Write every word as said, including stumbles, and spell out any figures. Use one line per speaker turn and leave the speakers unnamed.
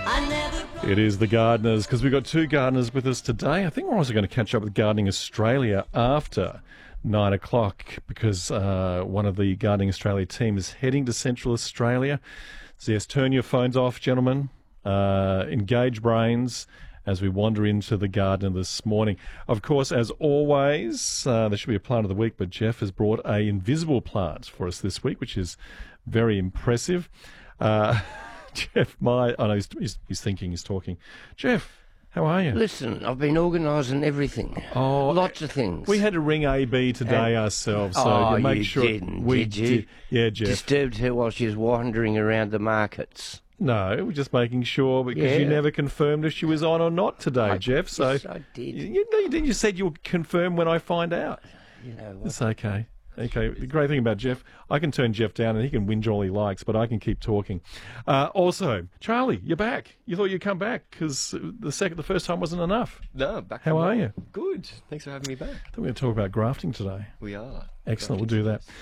It is the gardeners, because we've got two gardeners with us today. I think we're also going to catch up with Gardening Australia after nine o'clock, because uh, one of the Gardening Australia team is heading to Central Australia. So yes, turn your phones off, gentlemen. Uh, engage brains as we wander into the garden this morning. Of course, as always, uh, there should be a plant of the week, but Jeff has brought a invisible plant for us this week, which is very impressive. Uh, Jeff, my... Oh, no, he's, he's, he's thinking, he's talking. Jeff, how are you?
Listen, I've been organising everything.
Oh,
Lots of things.
We had to ring A B today
And-
ourselves, so
oh,
to make
you
sure
didn't,
we
did you?
did. Yeah, Jeff.
Disturbed her while she was wandering around the markets.
No, we're just making sure, because you
Yeah.
never confirmed if she was on or not today,
I-
Jeff. So
yes, I did.
You, you, know, you did. You said you'll confirm when I find out.
You know what?
It's okay. Okay. The great thing about Jeff, I can turn Jeff down and he can whinge all he likes, but I can keep talking. Uh, also, Charlie, you're back. You thought you'd come back because the second, the first time wasn't enough.
No, back
How
from
are
work.
you?
Good. Thanks for having me back.
I thought we were going to talk about grafting today.
We are.
Excellent. We'll do that.